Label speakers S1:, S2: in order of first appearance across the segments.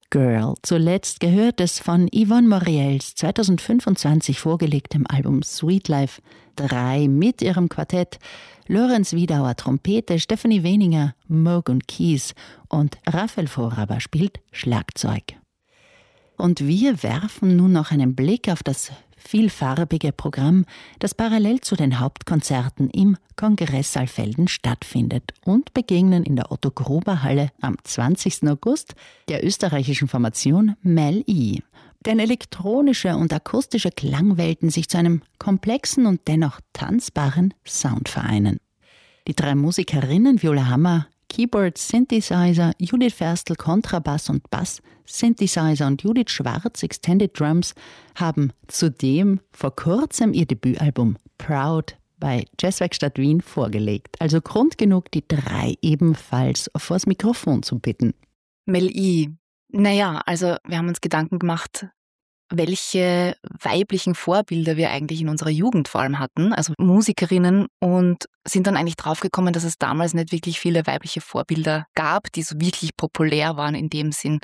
S1: Girl. Zuletzt gehört es von Yvonne Moriels 2025 vorgelegtem Album Sweet Life 3 mit ihrem Quartett Lorenz Wiedauer Trompete, Stephanie Weninger Moog und Keys und Raphael Vorhaber spielt Schlagzeug. Und wir werfen nun noch einen Blick auf das vielfarbige Programm, das parallel zu den Hauptkonzerten im Kongresssaal Velden stattfindet und begegnen in der Otto-Gruber-Halle am 20. August der österreichischen Formation Mel E. Denn elektronische und akustische Klangwelten sich zu einem komplexen und dennoch tanzbaren Sound vereinen. Die drei Musikerinnen Viola Hammer, Keyboard, Synthesizer, Judith Ferstl, Kontrabass und Bass, Synthesizer und Judith Schwarz, Extended Drums, haben zudem vor kurzem ihr Debütalbum Proud bei Jazzwerkstatt Wien vorgelegt. Also Grund genug, die drei ebenfalls vors Mikrofon zu bitten.
S2: Mel E. Naja, also wir haben uns Gedanken gemacht, welche weiblichen Vorbilder wir eigentlich in unserer Jugend vor allem hatten, also Musikerinnen, und sind dann eigentlich draufgekommen, dass es damals nicht wirklich viele weibliche Vorbilder gab, die so wirklich populär waren in dem Sinn.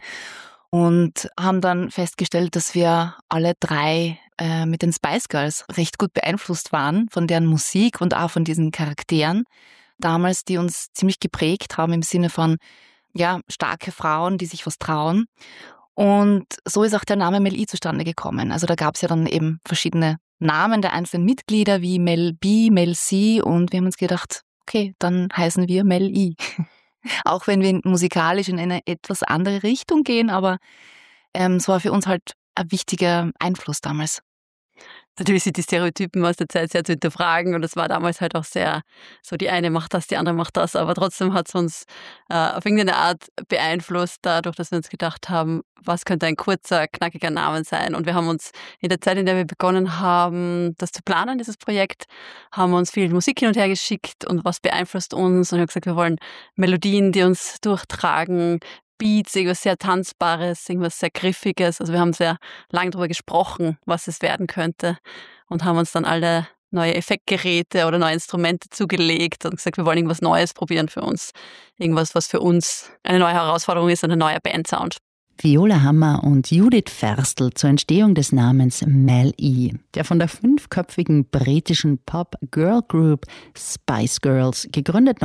S2: Und haben dann festgestellt, dass wir alle drei mit den Spice Girls recht gut beeinflusst waren von deren Musik und auch von diesen Charakteren damals, die uns ziemlich geprägt haben im Sinne von, ja, starke Frauen, die sich was trauen. Und so ist auch der Name Mel E zustande gekommen. Also da gab es ja dann eben verschiedene Namen der einzelnen Mitglieder wie Mel B, Mel C, und wir haben uns gedacht, okay, dann heißen wir Mel E. Auch wenn wir musikalisch in eine etwas andere Richtung gehen, aber es war für uns halt ein wichtiger Einfluss damals.
S3: Natürlich sind die Stereotypen aus der Zeit sehr zu hinterfragen und es war damals halt auch sehr so, die eine macht das, die andere macht das, aber trotzdem hat es uns auf irgendeine Art beeinflusst, dadurch, dass wir uns gedacht haben, was könnte ein kurzer, knackiger Name sein, und wir haben uns in der Zeit, in der wir begonnen haben, das zu planen, dieses Projekt, haben wir uns viel Musik hin und her geschickt und was beeinflusst uns, und ich habe gesagt, wir wollen Melodien, die uns durchtragen, Beats, irgendwas sehr Tanzbares, irgendwas sehr Griffiges. Also wir haben sehr lange darüber gesprochen, was es werden könnte, und haben uns dann alle neue Effektgeräte oder neue Instrumente zugelegt und gesagt, wir wollen irgendwas Neues probieren für uns. Irgendwas, was für uns eine neue Herausforderung ist und ein neuer Bandsound.
S1: Viola Hammer und Judith Ferstl zur Entstehung des Namens Mel E, der von der 5-köpfigen britischen Pop-Girl-Group Spice Girls, gegründet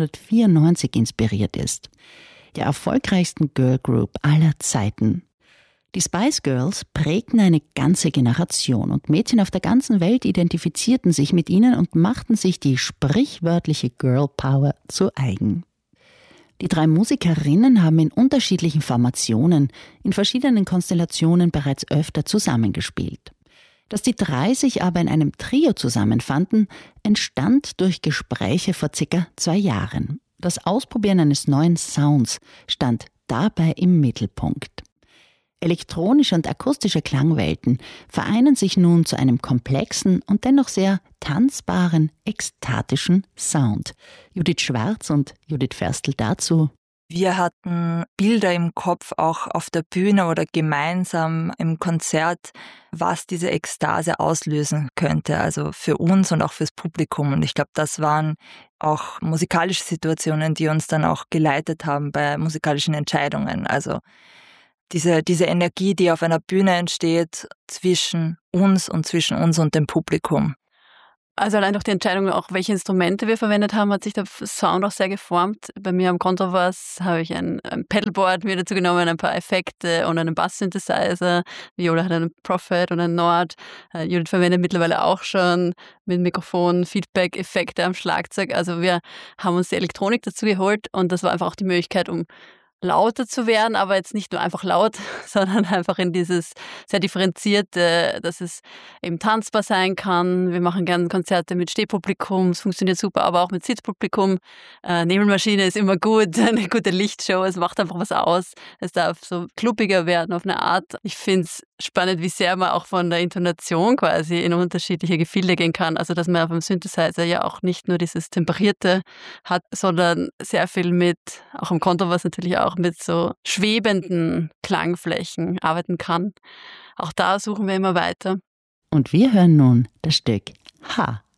S1: 1994, inspiriert ist. Der erfolgreichsten Girl Group aller Zeiten. Die Spice Girls prägten eine ganze Generation und Mädchen auf der ganzen Welt identifizierten sich mit ihnen und machten sich die sprichwörtliche Girl Power zu eigen. Die drei Musikerinnen haben in unterschiedlichen Formationen, in verschiedenen Konstellationen bereits öfter zusammengespielt. Dass die drei sich aber in einem Trio zusammenfanden, entstand durch Gespräche vor ca. 2 Jahren. Das Ausprobieren eines neuen Sounds stand dabei im Mittelpunkt. Elektronische und akustische Klangwelten vereinen sich nun zu einem komplexen und dennoch sehr tanzbaren, ekstatischen Sound. Judith Schwarz und Judith Ferstl dazu.
S4: Wir hatten Bilder im Kopf, auch auf der Bühne oder gemeinsam im Konzert, was diese Ekstase auslösen könnte, also für uns und auch fürs Publikum. Und ich glaube, das waren auch musikalische Situationen, die uns dann auch geleitet haben bei musikalischen Entscheidungen. Also diese Energie, die auf einer Bühne entsteht, zwischen uns und dem Publikum.
S3: Also allein durch die Entscheidung, auch welche Instrumente wir verwendet haben, hat sich der Sound auch sehr geformt. Bei mir am Kontrabass habe ich ein Pedalboard mir dazu genommen, ein paar Effekte und einen Bass-Synthesizer. Viola hat einen Prophet und einen Nord. Judith verwendet mittlerweile auch schon mit Mikrofon, Feedback-Effekte am Schlagzeug. Also wir haben uns die Elektronik dazu geholt und das war einfach auch die Möglichkeit, um lauter zu werden, aber jetzt nicht nur einfach laut, sondern einfach in dieses sehr differenzierte, dass es eben tanzbar sein kann. Wir machen gerne Konzerte mit Stehpublikum, es funktioniert super, aber auch mit Sitzpublikum. Nebelmaschine ist immer gut, eine gute Lichtshow, es macht einfach was aus. Es darf so kluppiger werden auf eine Art. Ich finde es spannend, wie sehr man auch von der Intonation quasi in unterschiedliche Gefilde gehen kann. Also dass man auf dem Synthesizer ja auch nicht nur dieses Temperierte hat, sondern sehr viel mit, auch im Kontrabass natürlich auch, mit so schwebenden Klangflächen arbeiten kann. Auch da suchen wir immer weiter.
S1: Und wir hören nun das Stück Ha.